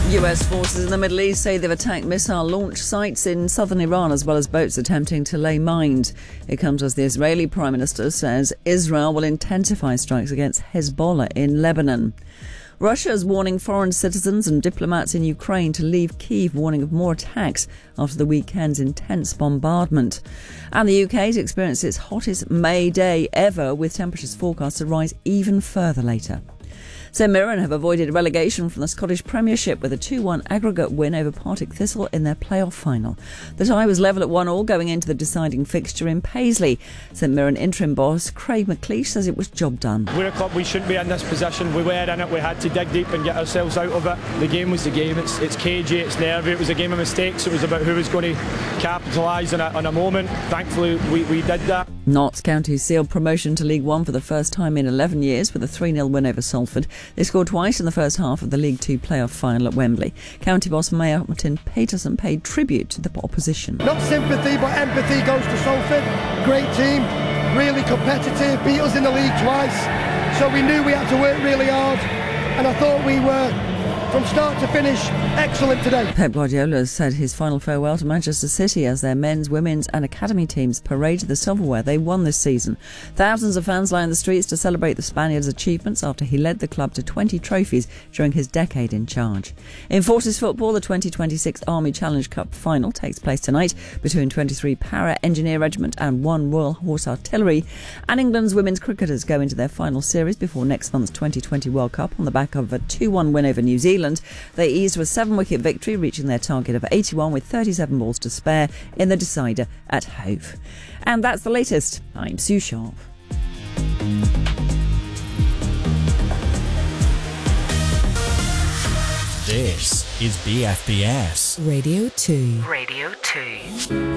US forces in the Middle East say they've attacked missile launch sites in southern Iran as well as boats attempting to lay mines. It comes as the Israeli Prime Minister says Israel will intensify strikes against Hezbollah in Lebanon. Russia is warning foreign citizens and diplomats in Ukraine to leave Kyiv, warning of more attacks after the weekend's intense bombardment. And the UK has experienced its hottest May day ever, with temperatures forecast to rise even further later. St Mirren have avoided relegation from the Scottish Premiership with a 2-1 aggregate win over Partick Thistle in their playoff final. The tie was level at 1-1 going into the deciding fixture in Paisley. St Mirren interim boss Craig McLeish says it was job done. We're a club, we shouldn't be in this position. We were in it, we had to dig deep and get ourselves out of it. The game was the game, it's cagey, it's nervy, it was a game of mistakes. It was about who was going to capitalise on a moment. Thankfully we did that. Notts County sealed promotion to League One for the first time in 11 years with a 3-0 win over Salford. They scored twice in the first half of the League Two playoff final at Wembley. County boss Martin Peterson paid tribute to the opposition. Not sympathy, but empathy goes to Salford. Great team, really competitive, beat us in the league twice. So we knew we had to work really hard, and I thought we were, from start to finish, excellent today. Pep Guardiola said his final farewell to Manchester City as their men's, women's and academy teams paraded the silverware they won this season. Thousands of fans lined the streets to celebrate the Spaniard's achievements after he led the club to 20 trophies during his decade in charge. In Forces football, the 2026 Army Challenge Cup final takes place tonight between 23 Para Engineer Regiment and 1 Royal Horse Artillery. And England's women's cricketers go into their final series before next month's 2020 World Cup on the back of a 2-1 win over New Zealand. They eased with 7-wicket victory, reaching their target of 81 with 37 balls to spare in the decider at Hove. And that's the latest. I'm Sue Sharp. This is BFBS Radio 2. Radio 2.